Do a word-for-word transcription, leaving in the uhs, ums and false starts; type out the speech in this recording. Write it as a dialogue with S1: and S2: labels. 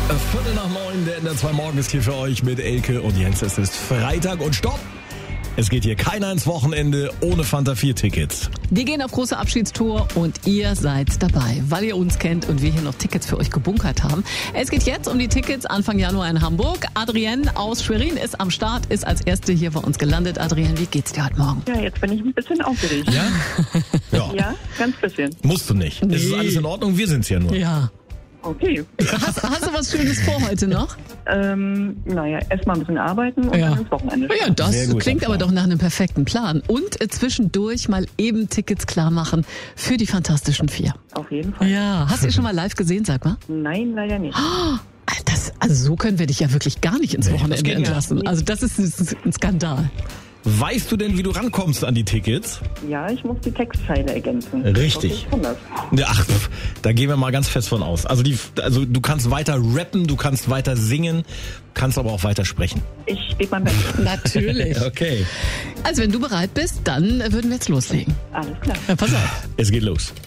S1: Viertel nach neun, der N D R zwei Morgen ist hier für euch mit Elke und Jens. Es ist Freitag und stopp! Es geht hier keiner ins Wochenende ohne Fanta vier Tickets.
S2: Die gehen auf große Abschiedstour und ihr seid dabei, weil ihr uns kennt und wir hier noch Tickets für euch gebunkert haben. Es geht jetzt um die Tickets Anfang Januar in Hamburg. Adrienne aus Schwerin ist am Start, ist als Erste hier bei uns gelandet. Adrienne, wie geht's dir heute Morgen?
S3: Ja, jetzt bin ich ein bisschen aufgeregt.
S1: Ja? Ja.
S3: Ja, ganz bisschen.
S1: Musst du nicht. Nee. Es ist alles in Ordnung, wir sind's ja nur.
S2: Ja.
S3: Okay.
S2: Hast, hast du was Schönes vor heute noch?
S3: Ähm, naja, erstmal ein bisschen arbeiten und
S2: Ja.
S3: dann ins Wochenende.
S2: Ja, das
S1: Sehr gut,
S2: klingt
S1: Plan.
S2: aber doch nach einem perfekten Plan. Und äh, zwischendurch mal eben Tickets klar machen für die Fantastischen Vier.
S3: Auf jeden Fall.
S2: Ja, hast du ihn schon mal live gesehen, sag mal?
S3: Nein, leider nicht.
S2: Das, also so können wir dich ja wirklich gar nicht ins
S1: Nee, das
S2: Wochenende
S1: geht nicht.
S2: entlassen. Also das ist, das ist ein Skandal.
S1: Weißt du denn, wie du rankommst an die Tickets?
S3: Ja, ich muss die Textzeile ergänzen.
S1: Richtig.
S3: Ich hoffe, ich kann das.
S1: Ja, ach, pf, da gehen wir mal ganz fest von aus. Also, die, also du kannst weiter rappen, du kannst weiter singen, kannst aber auch weiter sprechen.
S3: Ich gebe mein Bestes.
S2: Natürlich.
S1: Okay.
S2: Also wenn du bereit bist, dann würden wir jetzt loslegen.
S3: Alles klar.
S2: Ja, pass auf.
S1: Es geht los.